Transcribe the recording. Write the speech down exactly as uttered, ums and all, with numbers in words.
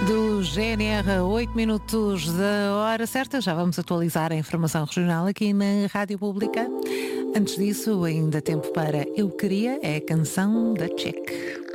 Do G N R a oito minutos da hora certa, já vamos atualizar a informação regional aqui na Rádio Pública. Antes disso, ainda tempo para Eu Queria, é a canção da Check.